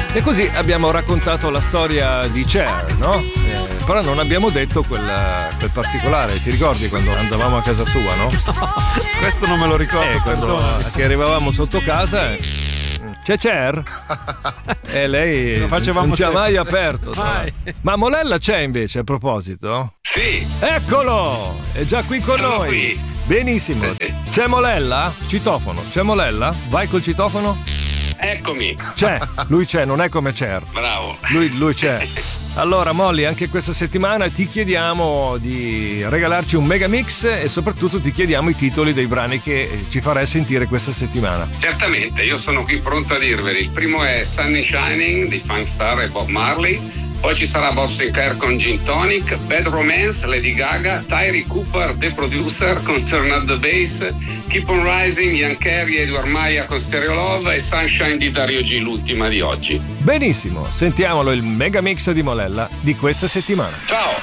E così abbiamo raccontato la storia di Cher, no? Però non abbiamo detto quel particolare. Ti ricordi quando andavamo a casa sua, no? Questo non me lo ricordo. Quando che arrivavamo sotto casa, c'è Cher? E lei non ci ha mai aperto. Mai. Ma Molella c'è invece, a proposito? Sì. Eccolo! È già qui con Sono noi. qui. Benissimo. C'è Molella? Citofono. C'è Molella? Vai col citofono. Eccomi. C'è, lui c'è, non è come Cher. Bravo. Lui c'è. Allora Molly, anche questa settimana ti chiediamo di regalarci un megamix e soprattutto ti chiediamo i titoli dei brani che ci farai sentire questa settimana. Certamente, io sono qui pronto a dirveli. Il primo è Sunny Shining di Funk Star e Bob Marley. Poi ci sarà Bob Sinclair con Gin Tonic, Bad Romance, Lady Gaga, Tyree Cooper, The Producer con Turn Up the Bass, Keep on Rising, Ian Carey e Edward Maia con Stereo Love e Sunshine di Dario G, l'ultima di oggi. Benissimo, sentiamolo il megamix di Molella di questa settimana. Ciao!